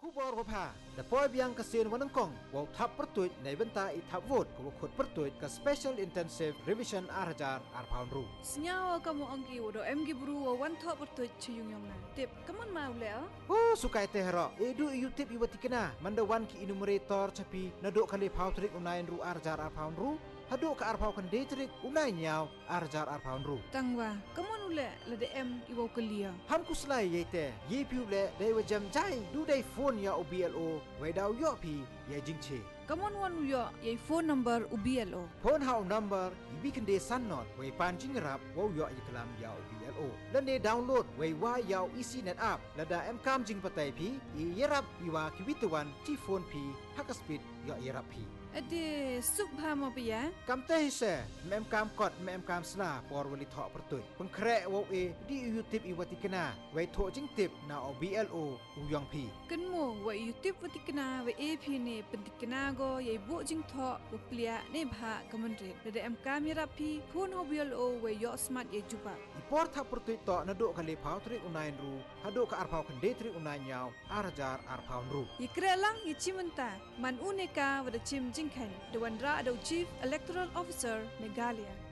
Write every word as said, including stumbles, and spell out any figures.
Kubor wapha, the boy biang kasin wanangkong, wow tap pertuit na ibenta itap vote, kubukut pertuit ka Special Intensive Revision Arajar arpaun ru. Senyawa kamu angki wado em gibru wa wan top pertuit ciyung yang na. Tip, kamu mau le? Oh, sukai tehro. Edu YouTube iwati kena, manda wan ki enumerator capi, nadok kali pau trik unain ru arajar arpaun ru. Haduk ke arpau kan detrik unai nyau arjar arpaun ru. Tangwa, kamu nule le de em iwo kelia. Han kuslai yete, ye piu le dai wajam jai du dai phone ya O B L O, wai dau yo pi ya jingche. Kamu wan uyo ye phone number U B L O. Phone hau number ibi kan de san not, wai pan jing rap wow yo iklam ya O B L O. Dan de download wai wa ya isi net app, lada em kam jing patai pi, i yerap iwa kiwituan ti phone pi, hakas speed ya yerap pi. Ade subha mo ya? Kam teh se, mem kam kot mem kam sla por wali thok pertut. Pengkrek wow e di YouTube iwati kena, wai thok jing tip na O B L O uyong pi. Kenmo wa YouTube wati kena wa A P ne pentik kena go ye bu jing thok wa plia ne bha kamandret. Lada em kam yerap pi phone O B L O wa yo smart ye juba. Ipor thak pertut tok naduk kali pau trik unain ru, haduk ke arpau kan de trik unai nyau arajar arpaun ru. Ye krelang ye chimenta man uneka wa da chim jingkan. Dewan Ra Chief Electoral Officer Meghalaya.